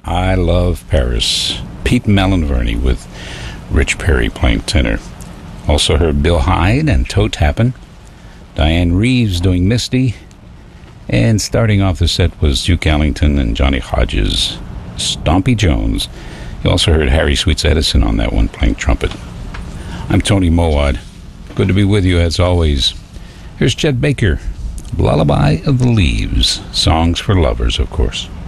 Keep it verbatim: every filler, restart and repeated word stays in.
I Love Paris. Pete Melanverney with Rich Perry playing tenor. Also heard Bill Hyde and Toe Tappin'. Diane Reeves doing Misty. And starting off the set was Duke Ellington and Johnny Hodges, Stompy Jones. You also heard Harry Sweets Edison on that one playing trumpet. I'm Tony Mowat. Good to be with you as always. Here's Chet Baker, Lullaby of the Leaves. Songs for lovers, of course.